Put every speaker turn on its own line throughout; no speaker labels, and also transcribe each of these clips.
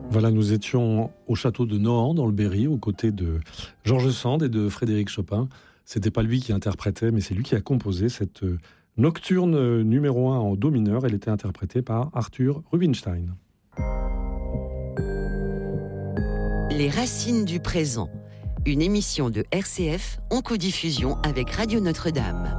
Voilà, nous étions au château de Nohant, dans le Berry, aux côtés de Georges Sand et de Frédéric Chopin. C'était pas lui qui interprétait, mais c'est lui qui a composé cette nocturne numéro 1 en do mineur. Elle était interprétée par Arthur Rubinstein.
Les racines du présent, une émission de RCF en codiffusion avec Radio Notre-Dame.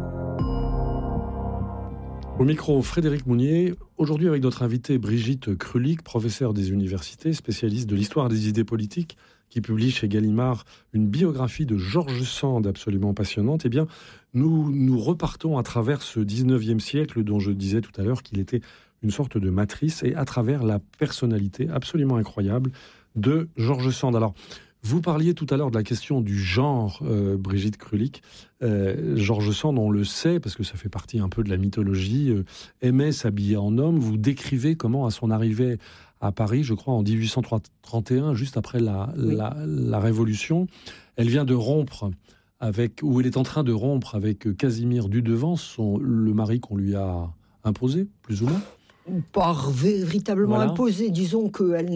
Au micro, Frédéric Mounier, aujourd'hui avec notre invitée Brigitte Krulik, professeure des universités, spécialiste de l'histoire des idées politiques, qui publie chez Gallimard une biographie de Georges Sand absolument passionnante. Eh bien, nous repartons à travers ce 19e siècle dont je disais tout à l'heure qu'il était une sorte de matrice, et à travers la personnalité absolument incroyable de Georges Sand. Alors, vous parliez tout à l'heure de la question du genre, Brigitte Krulik. Georges Sand, on le sait, parce que ça fait partie un peu de la mythologie, aimait s'habiller en homme. Vous décrivez comment, à son arrivée à Paris, je crois en 1831, juste après la Révolution, elle vient de rompre ou elle est en train de rompre avec Casimir Dudevant, le mari qu'on lui a imposé, plus ou moins.
Pas véritablement imposée, disons qu'elle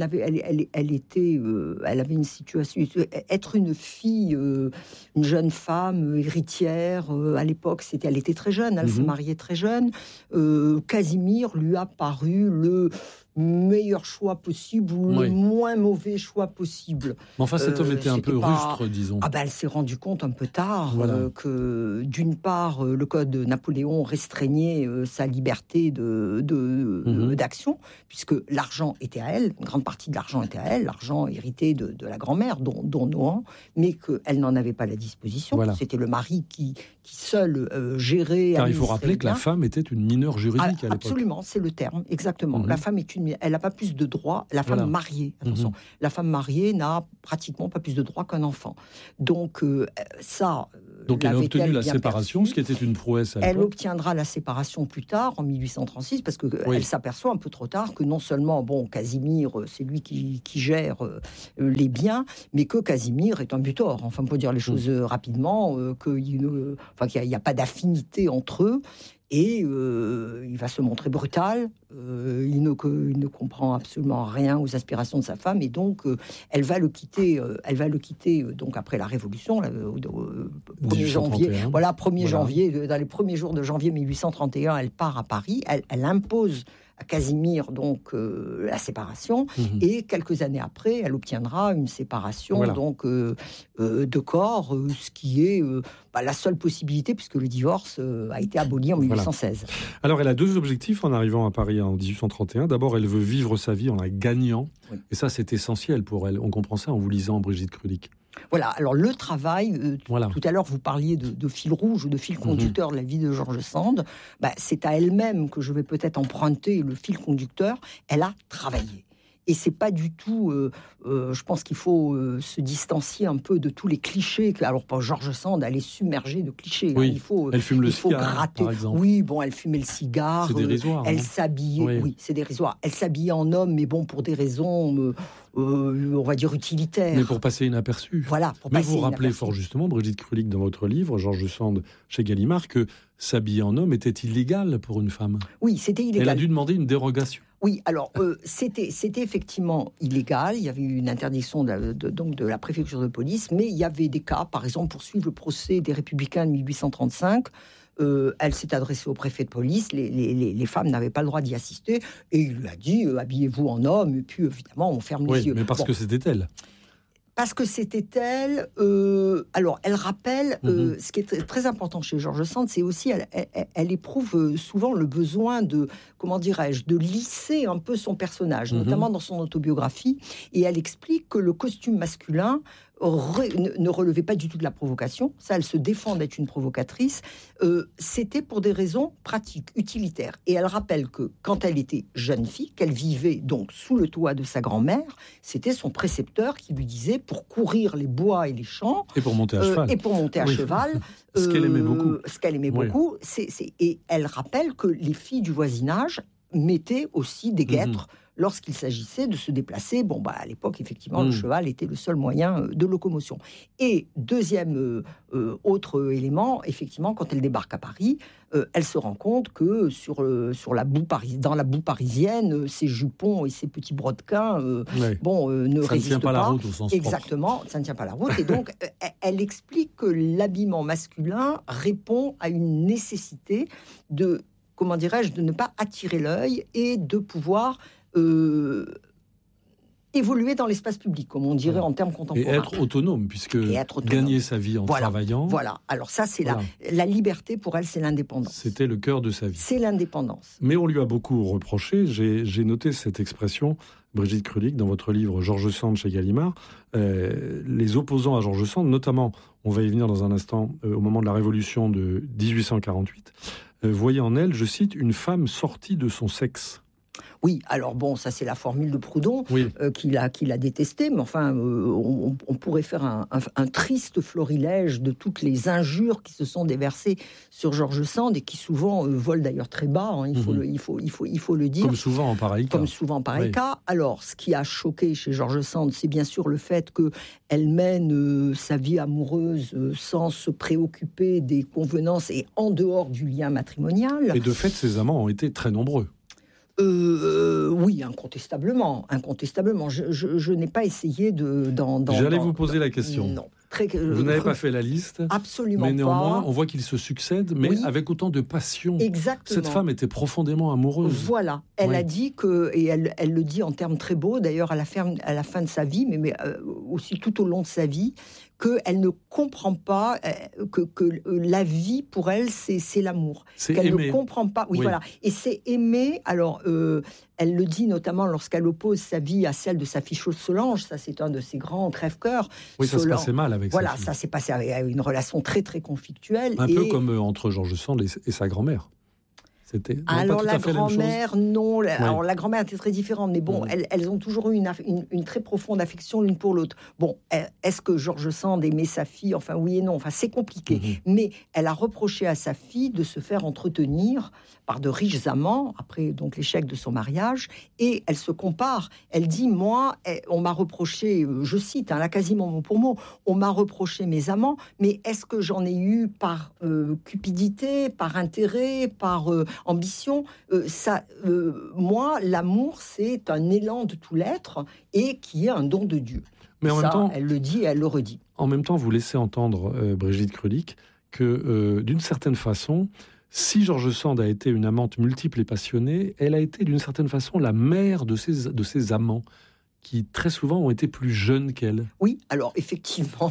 elle avait une situation, être une fille, une jeune femme héritière, à l'époque, elle était très jeune, elle s'est mariée très jeune. Casimir lui a paru le meilleur choix possible ou le moins mauvais choix possible.
Mais enfin, cet homme était un peu rustre, disons.
Elle s'est rendue compte un peu tard que, d'une part, le code Napoléon restreignait sa liberté d'action, puisque l'argent était à elle, une grande partie de l'argent était à elle, l'argent hérité de la grand-mère, dont Nohant, mais qu'elle n'en avait pas la disposition. Voilà. C'était le mari qui seul gérait...
Car il faut rappeler que la femme était une mineure juridique à l'époque.
Absolument, c'est le terme, exactement. La femme elle n'a pas plus de droits, la femme mariée, attention, la femme mariée n'a pratiquement pas plus de droits qu'un enfant. Donc
donc elle a obtenu la séparation, ce qui était une prouesse à l'époque.
Elle obtiendra la séparation plus tard, en 1836, parce qu'elle s'aperçoit un peu trop tard que non seulement, Casimir, c'est lui qui gère les biens, mais que Casimir est un butor. Enfin, pour dire les choses rapidement, qu'il n'y a pas d'affinité entre eux. Et il va se montrer brutal, il ne comprend absolument rien aux aspirations de sa femme, et donc elle va le quitter donc après la Révolution, au 1er janvier. Voilà, 1er janvier, dans les premiers jours de janvier 1831, elle part à Paris, elle impose à Casimir donc la séparation, et quelques années après, elle obtiendra une séparation de corps, ce qui est la seule possibilité, puisque le divorce a été aboli en 1816.
Alors elle a deux objectifs en arrivant à Paris en 1831. D'abord, elle veut vivre sa vie en la gagnant, et ça c'est essentiel pour elle. On comprend ça en vous lisant Brigitte Krulik.
Voilà, alors le travail, tout à l'heure vous parliez de fil rouge ou de fil conducteur de la vie de Georges Sand, c'est à elle-même que je vais peut-être emprunter le fil conducteur. Elle a travaillé. Et c'est pas du tout, je pense qu'il faut se distancier un peu de tous les clichés. Alors pour Georges Sand, elle est submergée de clichés.
Elle fume le cigare, par exemple.
Oui, elle fumait le cigare.
C'est dérisoire.
Elle s'habillait, c'est dérisoire. Elle s'habillait en homme, mais pour des raisons, on va dire utilitaires.
Mais pour passer inaperçu.
Voilà.
Mais vous rappelez fort justement, Brigitte Krulik, dans votre livre, Georges Sand chez Gallimard, que s'habiller en homme était illégal pour une femme.
Oui, c'était illégal.
Elle a dû demander une dérogation.
Oui, alors c'était effectivement illégal. Il y avait eu une interdiction de la préfecture de police, mais il y avait des cas, par exemple, pour suivre le procès des Républicains de 1835. Elle s'est adressée au préfet de police. Les femmes n'avaient pas le droit d'y assister, et il lui a dit habillez-vous en homme. Et puis évidemment, on ferme les yeux.
Mais parce que c'était elle.
Parce que c'était elle. Alors, elle rappelle ce qui est très important chez Georges Sand, c'est aussi elle éprouve souvent le besoin de lisser un peu son personnage, notamment dans son autobiographie. Et elle explique que le costume masculin ne relevait pas du tout de la provocation. Ça, elle se défend d'être une provocatrice. C'était pour des raisons pratiques, utilitaires. Et elle rappelle que quand elle était jeune fille, qu'elle vivait donc sous le toit de sa grand-mère, c'était son précepteur qui lui disait, pour courir les bois et les champs,
et pour monter à cheval,
ce qu'elle aimait beaucoup. Et elle rappelle que les filles du voisinage mettait aussi des guêtres lorsqu'il s'agissait de se déplacer. Bon, à l'époque, effectivement, le cheval était le seul moyen de locomotion. Et deuxième autre élément, effectivement, quand elle débarque à Paris, elle se rend compte que dans la boue parisienne, ses jupons et ses petits brodequins ne résistent pas. Ça ne tient
pas la route au sens
Exactement,
propre.
Ça ne tient pas la route. Et donc, elle explique que l'habillement masculin répond à une nécessité de ne pas attirer l'œil et de pouvoir évoluer dans l'espace public, comme on dirait en termes contemporains.
Et être autonome, gagner sa vie en travaillant.
Voilà, alors ça, c'est la liberté pour elle, c'est l'indépendance.
C'était le cœur de sa vie.
C'est l'indépendance.
Mais on lui a beaucoup reproché, j'ai noté cette expression, Brigitte Krulik, dans votre livre George Sand chez Gallimard, les opposants à George Sand, notamment, on va y venir dans un instant, au moment de la Révolution de 1848, voyaient en elle, je cite, une femme sortie de son sexe.
Oui, alors ça c'est la formule de Proudhon qu'il a détestée, mais enfin on pourrait faire un triste florilège de toutes les injures qui se sont déversées sur George Sand et qui souvent volent d'ailleurs très bas, il faut le dire.
Comme souvent en pareil
cas. Alors ce qui a choqué chez George Sand, c'est bien sûr le fait qu'elle mène sa vie amoureuse sans se préoccuper des convenances et en dehors du lien matrimonial.
Et de fait, ses amants ont été très nombreux.
Oui, incontestablement. Je n'ai pas essayé
J'allais vous poser la question.
Non.
Vous n'avez pas fait la liste.
Absolument pas.
Mais néanmoins, on voit qu'ils se succèdent, mais avec autant de passion.
Exactement.
Cette femme était profondément amoureuse.
Voilà. Elle a dit que, et elle le dit en termes très beaux, d'ailleurs à la fin de sa vie, mais aussi tout au long de sa vie, qu'elle ne comprend pas que la vie, pour elle, c'est l'amour. Qu'elle ne comprend pas. Oui, voilà. Et c'est aimer. Alors, elle le dit notamment lorsqu'elle oppose sa vie à celle de sa fille Solange. Ça, c'est un de ses grands crève-cœur.
Oui, ça se passait mal avec sa fille.
Voilà, ça s'est passé avec une relation très, très conflictuelle.
Un peu comme entre George Sand et sa grand-mère.
Alors la grand-mère, non. Alors la grand-mère était très différente, mais bon, elles ont toujours eu une très profonde affection l'une pour l'autre. Bon, est-ce que George Sand aimait sa fille ? Enfin, oui et non. Enfin, c'est compliqué. Mais elle a reproché à sa fille de se faire entretenir par de riches amants, après donc l'échec de son mariage, et elle se compare. Elle dit, moi, on m'a reproché, je cite, là quasiment mot pour mot, on m'a reproché mes amants, mais est-ce que j'en ai eu par cupidité, par intérêt, par ambition ? Moi, l'amour, c'est un élan de tout l'être et qui est un don de Dieu.
Mais en même temps,
elle le dit et elle le redit.
En même temps, vous laissez entendre, Brigitte Krulik, que d'une certaine façon, si George Sand a été une amante multiple et passionnée, elle a été d'une certaine façon la mère de ses amants, qui très souvent ont été plus jeunes qu'elle.
Oui, alors effectivement,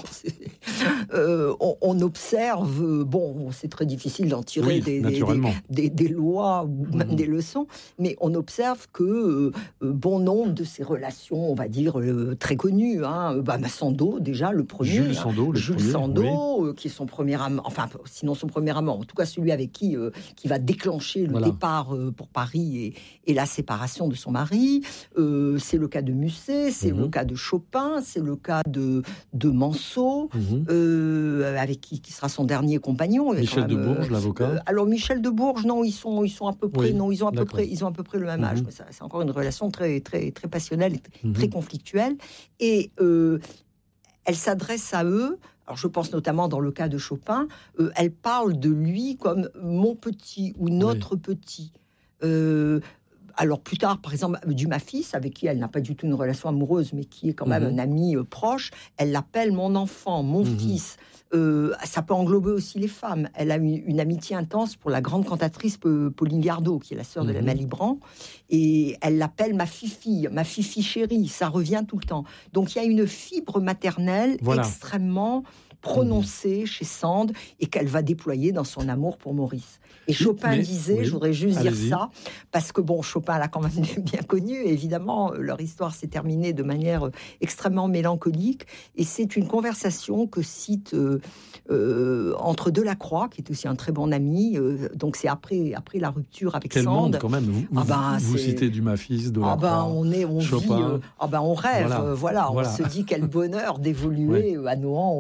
on observe, c'est très difficile d'en tirer des lois ou même des leçons, mais on observe que bon nombre de ces relations, on va dire, très connues, Sandeau déjà, le premier,
Jules Sandeau,
qui est son premier amant, enfin sinon son premier amant, en tout cas celui avec qui va déclencher le départ pour Paris et la séparation de son mari, c'est le cas de Musset, c'est le cas de Chopin, c'est le cas de Manceau, avec qui sera son dernier compagnon.
Michel de Bourges, l'avocat.
Alors Michel de Bourges, non, ils sont à peu près, ils ont à peu près le même âge. C'est encore une relation très très très passionnelle, très conflictuelle, et elle s'adresse à eux. Alors je pense notamment dans le cas de Chopin, elle parle de lui comme mon petit ou notre petit. Alors plus tard, par exemple, Dumas fils, avec qui elle n'a pas du tout une relation amoureuse, mais qui est quand même un ami proche, elle l'appelle mon enfant, mon fils. Ça peut englober aussi les femmes. Elle a une amitié intense pour la grande cantatrice Pauline Gardot, qui est la sœur de la Malibran, et elle l'appelle ma fifi chérie. Ça revient tout le temps. Donc il y a une fibre maternelle extrêmement prononcée chez Sand et qu'elle va déployer dans son amour pour Maurice. Et Chopin disait, je voudrais juste dire ça, parce que Chopin l'a quand même bien connu, et évidemment, leur histoire s'est terminée de manière extrêmement mélancolique, et c'est une conversation que cite entre Delacroix, qui est aussi un très bon ami, donc c'est après la rupture avec Sand.
Quel monde quand même, vous citez Dumas fils, Delacroix,
Chopin. On rêve, voilà. On se dit quel bonheur d'évoluer à Nohant au milieu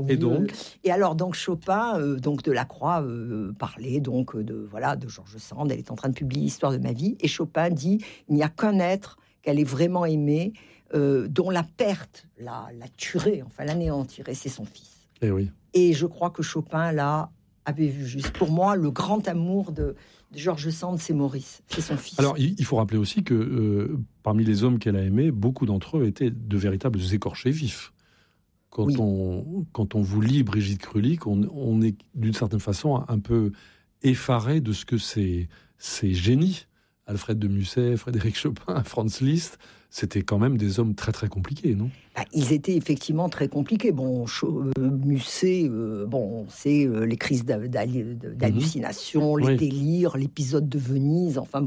Et alors, donc, Chopin, donc Delacroix parlait donc de George Sand. Elle est en train de publier l'histoire de ma vie. Et Chopin dit, il n'y a qu'un être qu'elle ait vraiment aimé, dont la perte l'a tué, enfin l'anéantirait, c'est son fils.
Et oui.
Et je crois que Chopin, là, avait vu juste. Pour moi, le grand amour de George Sand, c'est Maurice, c'est son fils.
Alors, il faut rappeler aussi que parmi les hommes qu'elle a aimés, beaucoup d'entre eux étaient de véritables écorchés vifs. Quand on vous lit Brigitte Krulik, on est d'une certaine façon un peu effaré de ce que ces génies, Alfred de Musset, Frédéric Chopin, Franz Liszt, c'était quand même des hommes très très compliqués, non ?
Ils étaient effectivement très compliqués. Bon, Musset, c'est les crises d'hallucination, les délires, l'épisode de Venise. Enfin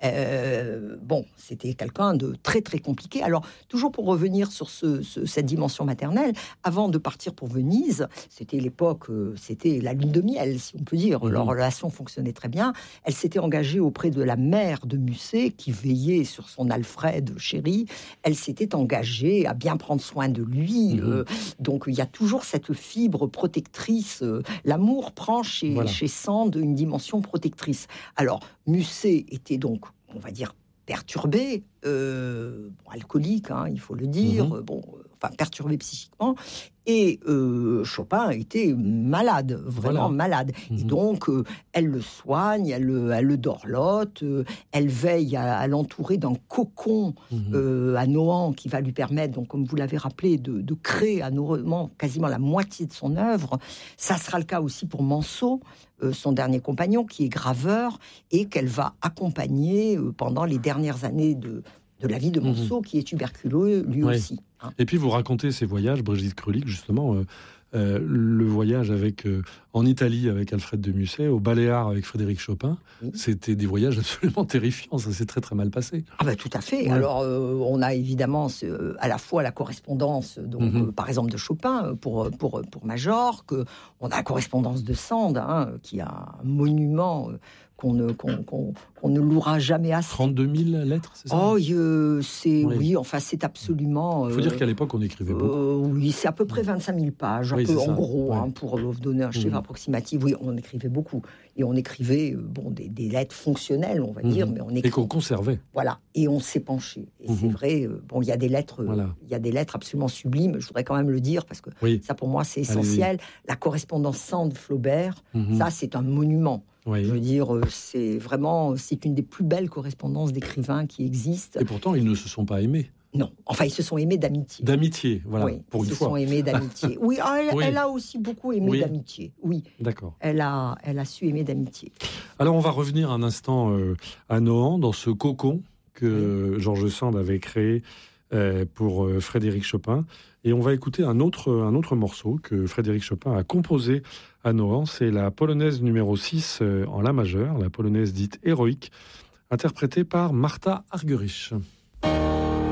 c'était quelqu'un de très très compliqué. Alors, toujours pour revenir sur cette dimension maternelle, avant de partir pour Venise, c'était l'époque, c'était la lune de miel, si on peut dire. Leur relation fonctionnait très bien. Elle s'était engagée auprès de la mère de Musset, qui veillait sur son Alfred chéri. Elle s'était engagée à bien prendre soin de lui. Donc, il y a toujours cette fibre protectrice. L'amour prend chez Sand une dimension protectrice. Alors, Musset était donc, on va dire, perturbé, alcoolique, il faut le dire, perturbé psychiquement. Et Chopin était malade, vraiment malade. Et donc, elle le soigne, elle le dorlote, elle veille à l'entourer d'un cocon à Nohant qui va lui permettre, donc, comme vous l'avez rappelé, de créer à Nohant quasiment la moitié de son œuvre. Ça sera le cas aussi pour Manceau, son dernier compagnon, qui est graveur, et qu'elle va accompagner pendant les dernières années de la vie de Manceau, qui est tuberculeux lui aussi.
Et puis vous racontez ces voyages, Brigitte Krulik, justement, le voyage en Italie avec Alfred de Musset, au Baléares avec Frédéric Chopin, c'était des voyages absolument terrifiants, ça s'est très très mal passé.
Tout à fait. Alors on a évidemment à la fois la correspondance, par exemple de Chopin pour Majorque, on a la correspondance de Sand, qui a un monument qu'on ne louera jamais assez.
32 000 lettres, c'est ça ?
C'est absolument...
Il faut dire qu'à l'époque, on écrivait beaucoup.
C'est à peu près 25 000 pages, pour vous donner un chiffre approximatif. Oui, on écrivait beaucoup. Et on écrivait des lettres fonctionnelles, on va dire, mais on écrivait...
Et qu'on conservait.
Voilà, et on s'est penché. Et c'est vrai, il y a des lettres, absolument sublimes, je voudrais quand même le dire, parce que ça, pour moi, c'est essentiel. La correspondance Sand-Flaubert, ça, c'est un monument. Je veux dire, c'est une des plus belles correspondances d'écrivains qui existent.
Et pourtant, ils ne se sont pas aimés.
Non, enfin, ils se sont aimés d'amitié.
D'amitié, voilà, pour une fois.
Ils se sont aimés d'amitié. Oui, elle a aussi beaucoup aimé d'amitié. Oui,
d'accord.
Elle a su aimer d'amitié.
Alors, on va revenir un instant à Nohant, dans ce cocon que George Sand avait créé pour Frédéric Chopin. Et on va écouter un autre morceau que Frédéric Chopin a composé à Nohant. C'est la polonaise numéro 6 en la majeure, la polonaise dite héroïque, interprétée par Martha Argerich.